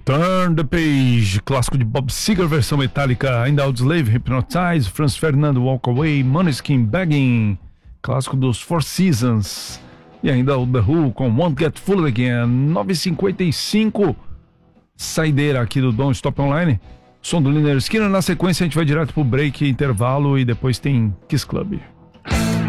Turn the Page, clássico de Bob Seger, versão metálica. Ainda Audioslave, Hypnotize, Franz Ferdinand, Walk Away, Måneskin, Begging, clássico dos Four Seasons. E ainda o The Who com Won't Get Fooled Again. 9h55, saideira aqui do Don't Stop Online. Som do Lynyrd Skynyrd. Na sequência a gente vai direto pro break, intervalo, e depois tem Kiss Club.